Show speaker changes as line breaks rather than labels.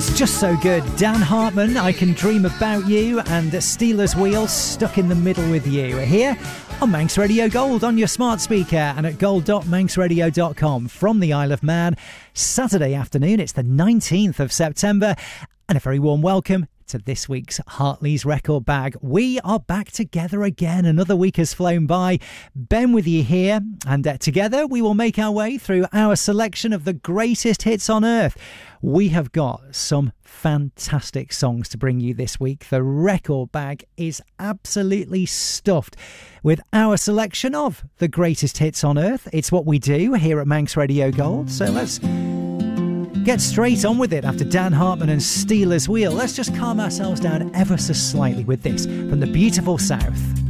Just so good. Dan Hartman, I Can Dream About You, and Steelers Wheel, Stuck in the Middle with You. Here on Manx Radio Gold on your smart speaker and at gold.manxradio.com from the Isle of Man. Saturday afternoon, it's the 19th of September, and a very warm welcome to this week's Hartley's Record Bag. We are back together again. Another week has flown by. Ben with you here, and together we will make our way through our selection of the greatest hits on earth. We have got some fantastic songs to bring you this week. The record bag is absolutely stuffed with our selection of the greatest hits on earth. It's what we do here at Manx Radio Gold. So let's get straight on with it. After Dan Hartman and Steelers Wheel, let's just calm ourselves down ever so slightly with this from the beautiful South.